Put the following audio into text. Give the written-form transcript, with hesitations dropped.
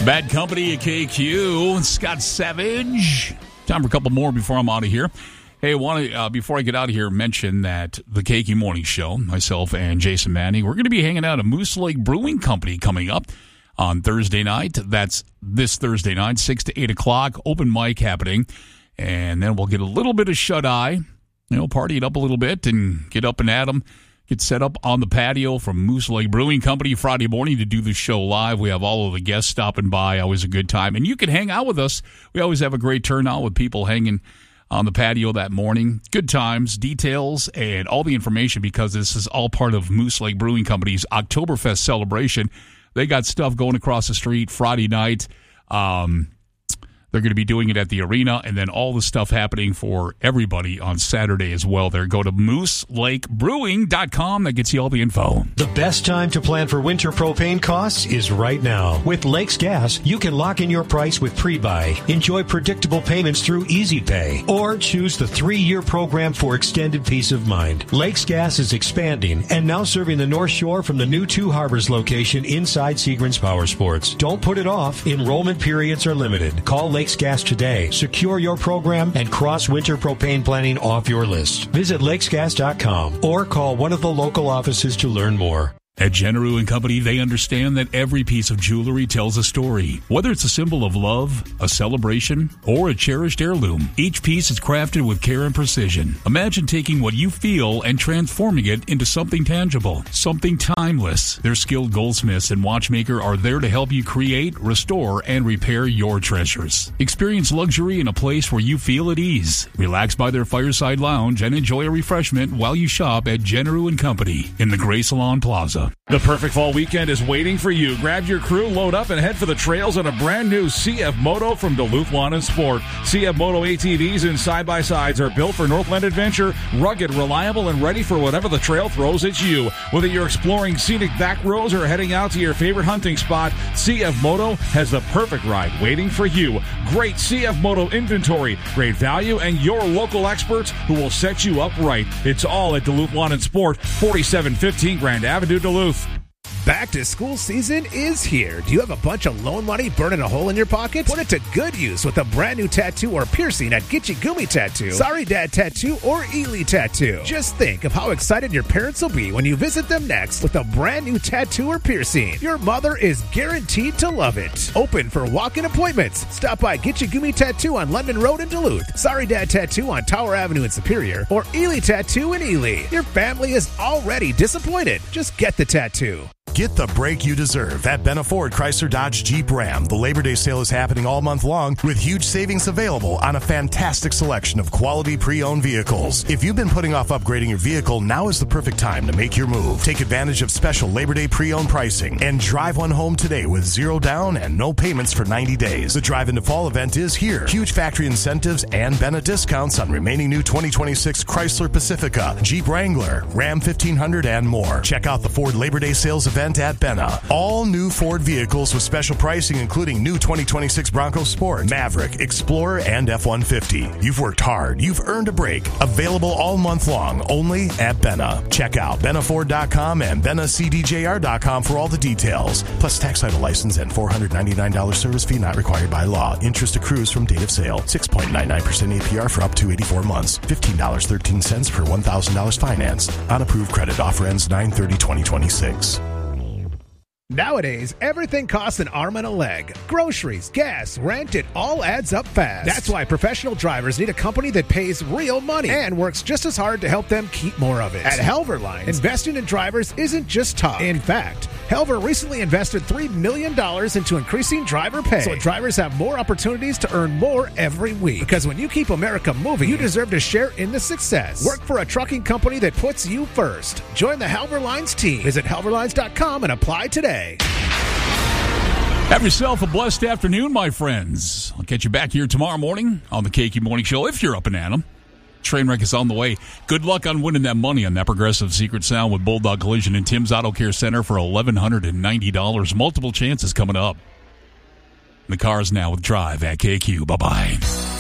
Bad Company at KQ. Scott Savage. Time for a couple more before I'm out of here. Hey, I want to, before I get out of here, mention that the KQ Morning Show, myself and Jason Manning, we're going to be hanging out at Moose Lake Brewing Company coming up on Thursday night. That's this Thursday night, 6 to 8 o'clock. Open mic happening. And then we'll get a little bit of shut-eye, party it up a little bit and get up and at 'em. Get set up on the patio from Moose Lake Brewing Company Friday morning to do the show live. We have all of the guests stopping by. Always a good time. And you can hang out with us. We always have a great turnout with people hanging on the patio that morning. Good times, details, and all the information, because this is all part of Moose Lake Brewing Company's Oktoberfest celebration. They got stuff going across the street Friday night. They're going to be doing it at the arena, and then all the stuff happening for everybody on Saturday as well. There, go to mooselakebrewing.com. That gets you all the info. The best time to plan for winter propane costs is right now. With Lakes Gas, you can lock in your price with pre-buy, enjoy predictable payments through Easy Pay, or choose the 3-year program for extended peace of mind. Lakes Gas is expanding and now serving the North Shore from the new Two Harbors location inside Seagram's Power Sports. Don't put it off. Enrollment periods are limited. Call Lakes Gas today. Secure your program and cross winter propane planning off your list. Visit lakesgas.com or call one of the local offices to learn more. At Generou & Company, they understand that every piece of jewelry tells a story. Whether it's a symbol of love, a celebration, or a cherished heirloom, each piece is crafted with care and precision. Imagine taking what you feel and transforming it into something tangible, something timeless. Their skilled goldsmiths and watchmaker are there to help you create, restore, and repair your treasures. Experience luxury in a place where you feel at ease. Relax by their fireside lounge and enjoy a refreshment while you shop at Generou & Company in the Gray Salon Plaza. The perfect fall weekend is waiting for you. Grab your crew, load up, and head for the trails on a brand new CF Moto from Duluth Lawn and Sport. CF Moto ATVs and side-by-sides are built for Northland adventure, rugged, reliable, and ready for whatever the trail throws at you. Whether you're exploring scenic back roads or heading out to your favorite hunting spot, CF Moto has the perfect ride waiting for you. Great CF Moto inventory, great value, and your local experts who will set you up right. It's all at Duluth Lawn and Sport, 4715 Grand Avenue, Duluth. Back to school season is here. Do you have a bunch of loan money burning a hole in your pocket? Put it to good use with a brand new tattoo or piercing at Gitchy Gumi Tattoo, Sorry Dad Tattoo, or Ely Tattoo. Just think of how excited your parents will be when you visit them next with a brand new tattoo or piercing. Your mother is guaranteed to love it. Open for walk-in appointments. Stop by Gitchy Gumi Tattoo on London Road in Duluth, Sorry Dad Tattoo on Tower Avenue in Superior, or Ely Tattoo in Ely. Your family is already disappointed. Just get the tattoo. Get the break you deserve at Benna Ford Chrysler Dodge Jeep Ram. The Labor Day sale is happening all month long with huge savings available on a fantastic selection of quality pre-owned vehicles. If you've been putting off upgrading your vehicle, now is the perfect time to make your move. Take advantage of special Labor Day pre-owned pricing and drive one home today with zero down and no payments for 90 days. The Drive into Fall event is here. Huge factory incentives and Benna discounts on remaining new 2026 Chrysler Pacifica, Jeep Wrangler, Ram 1500, and more. Check out the Ford Labor Day sales event at Benna. All new Ford vehicles with special pricing, including new 2026 Bronco Sport, Maverick, Explorer, and F-150. You've worked hard. You've earned a break. Available all month long, only at Benna. Check out BennaFord.com and BennaCDJR.com for all the details. Plus tax title license and $499 service fee not required by law. Interest accrues from date of sale. 6.99% APR for up to 84 months. $15.13 per $1,000 financed. On approved credit. Offer ends 9/30/2026. Nowadays, everything costs an arm and a leg. Groceries, gas, rent, it all adds up fast. That's why professional drivers need a company that pays real money and works just as hard to help them keep more of it. At Helver Lines, investing in drivers isn't just talk. In fact, Helver recently invested $3 million into increasing driver pay, so drivers have more opportunities to earn more every week. Because when you keep America moving, you deserve to share in the success. Work for a trucking company that puts you first. Join the Helver Lines team. Visit helverlines.com and apply today. Have yourself a blessed afternoon, my friends. I'll catch you back here tomorrow morning on the KQ Morning Show if you're up and at 'em. Trainwreck is on the way. Good luck on winning that money on that Progressive Secret Sound with Bulldog Collision and Tim's Auto Care Center for $1,190. Multiple chances coming up. The car's now with Drive at KQ. Bye-bye.